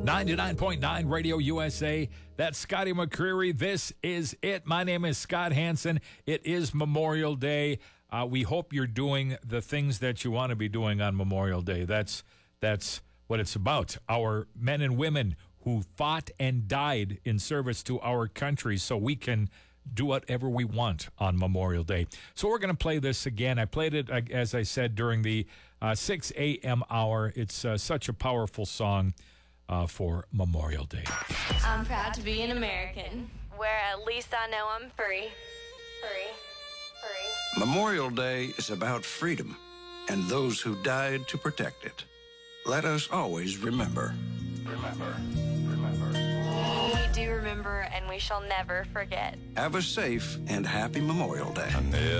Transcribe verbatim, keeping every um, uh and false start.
ninety-nine point nine Radio U S A. That's Scotty McCreery. This is it. My name is Scott Hansen. It is Memorial Day. Uh, we hope you're doing the things that you want to be doing on Memorial Day. That's that's what it's about. Our men and women who fought and died in service to our country so we can do whatever we want on Memorial Day. So we're going to play this again. I played it, as I said, during the uh, six a.m. hour. It's uh, such a powerful song uh, for Memorial Day. I'm proud to be an American, where at least I know I'm free. Free. Free. Memorial Day is about freedom and those who died to protect it. Let us always remember. Remember. Remember. We do remember, and we shall never forget. Have a safe and happy Memorial Day.